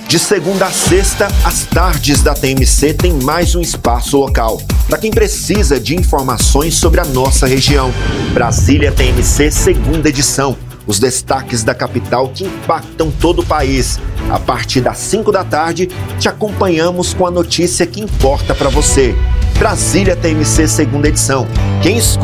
De segunda a sexta, as tardes da TMC tem mais um espaço local para quem precisa de informações sobre a nossa região. Brasília TMC, segunda edição. Os destaques da capital que impactam todo o país. A partir das 5 da tarde, te acompanhamos com a notícia que importa para você. Brasília TMC, segunda edição. Quem escuta